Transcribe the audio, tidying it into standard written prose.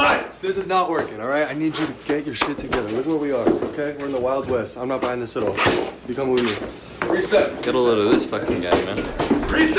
Guys, this is not working, all right? I need you to get your shit together. Look where we are, okay? We're in the Wild West. I'm not buying this at all. You come with me. Reset. Get a load of this fucking guy, man. Reset!